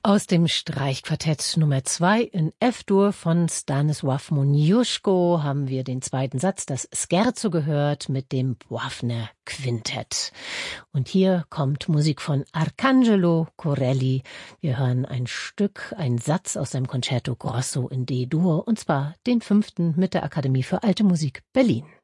Aus dem Streichquartett Nummer 2 in F-Dur von Stanisław Moniuszko haben wir den zweiten Satz, das Scherzo, gehört mit dem Boavner Quintett. Und hier kommt Musik von Arcangelo Corelli. Wir hören ein Stück, einen Satz aus seinem Concerto Grosso in D-Dur, und zwar den 5. mit der Akademie für Alte Musik Berlin.